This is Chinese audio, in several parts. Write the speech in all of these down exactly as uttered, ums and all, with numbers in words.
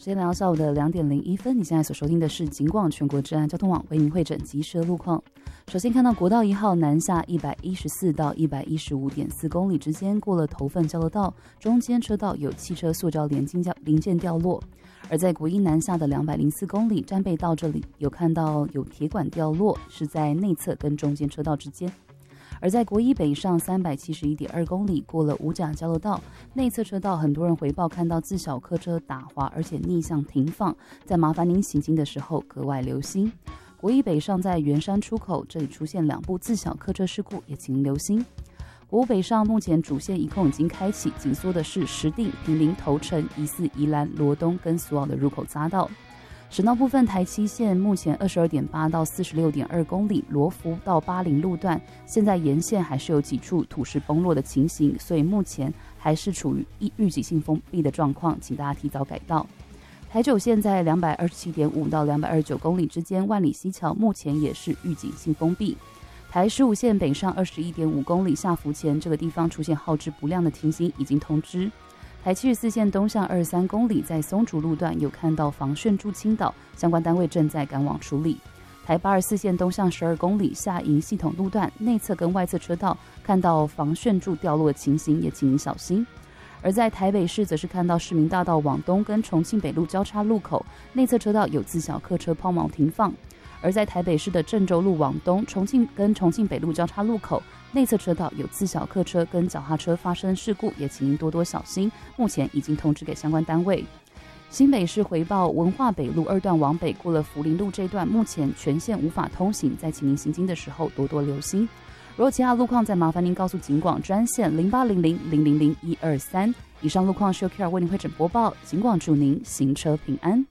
时间来到下午的两点零一分，你现在所收听的是警广全国治安交通网为您汇整即时路况。首先看到国道一号南下一百一十四到一百一十五点四公里之间，过了头份交流道，中间车道有汽车塑胶连零件掉落。而在国一南下的两百零四公里战备道这里，有看到有铁管掉落，是在内侧跟中间车道之间。而在国一北上三百七十一点二公里，过了五甲交流道内侧车道，很多人回报看到自小客车打滑，而且逆向停放，在麻烦您行经的时候格外留心。国一北上在圆山出口，这里出现两部自小客车事故，也请您留心。国五北上目前主线一控已经开启，紧缩的是石碇、坪林、头城、疑似宜兰、罗东跟苏澳的入口匝道。省道部分，台七线目前二十二点八到四十六点二公里，罗浮到八零路段，现在沿线还是有几处土石崩落的情形，所以目前还是处于预警性封闭的状况，请大家提早改道。台九线在两百二十七点五到两百二十九公里之间，万里溪桥目前也是预警性封闭。台十五线北上二十一点五公里，下福前这个地方出现耗资不亮的情形，已经通知。台七十四线东向二十三公里，在松竹路段有看到防汛助倾倒，相关单位正在赶往处理。台八十四线东向十二公里，下营系统路段内侧跟外侧车道看到防汛柱掉落的情形，也请您小心。而在台北市，则是看到市民大道往东跟重庆北路交叉路口内侧车道有自小客车抛锚停放。而在台北市的郑州路往东，重庆跟重庆北路交叉路口内侧车道有自小客车跟脚踏车发生事故，也请您多多小心。目前已经通知给相关单位。新北市回报文化北路二段往北过了福林路这段，目前全线无法通行，在请您行经的时候多多留心。如果其他路况，再麻烦您告诉警广专线零八零零零零零一二三。以上路况是由 Q R 为您汇整播报，警广祝您行车平安。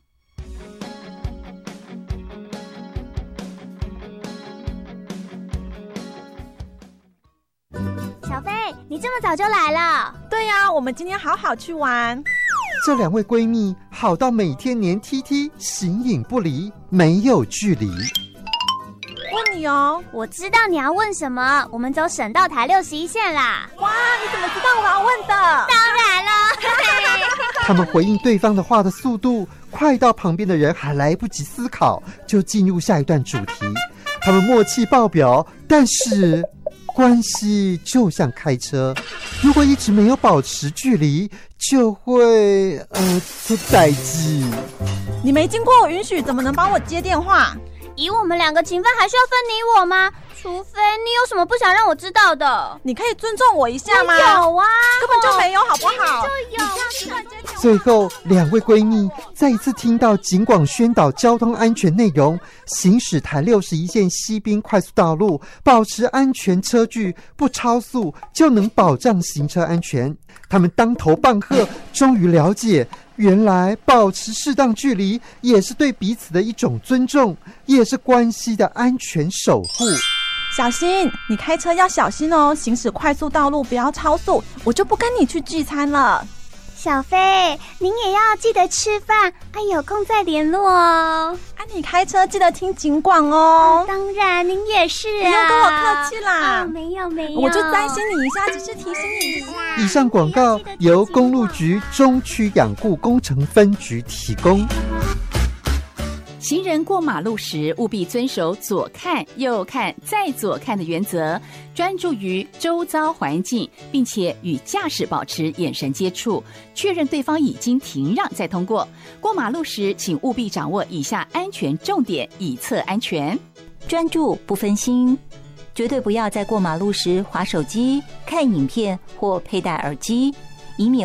小飞，你这么早就来了？ 对呀、啊，我们今天好好去玩。 这两位闺蜜好到每天黏 T T， 形影不离，没有距离。 问你哦， 我知道你要问什么，我们走省道台六十一线啦。 哇，你怎么知道我要问的？ 当然了。 他们回应对方的话的速度快到旁边的人还来不及思考，就进入下一段主题。他们默契爆表，但是关系就像开车，如果一直没有保持距离，就会呃出代志。 你没经过我允许，怎么能帮我接电话？ 以我们两个情分，还需要分你我吗？除非你有什么不想让我知道的。 你可以尊重我一下吗？ 有啊， 根本就没有，好不好？ 就有。 最后，两位闺蜜再一次听到警广宣导交通安全内容，行驶台六十一线西滨快速道路，保持安全车距，不超速就能保障行车安全。他们当头棒喝，终于了解，原来保持适当距离也是对彼此的一种尊重，也是关系的安全守护。 小心，你开车要小心哦，行驶快速道路不要超速，我就不跟你去聚餐了。 小飞，您也要记得吃饭，啊，有空再联络哦。 啊，你开车记得听警广哦。 啊、当然，您也是啊。 不用跟我客气啦。 哦、没有没有， 我就担心你一下，只是提醒你一下。 以上广告由公路局中区养护工程分局提供。 行人过马路时务必遵守左看右看再左看的原则，专注于周遭环境，并且与驾驶保持眼神接触，确认对方已经停让再通过。过马路时请务必掌握以下安全重点，以策安全。 专注不分心，绝对不要在过马路时滑手机、看影片或佩戴耳机，以免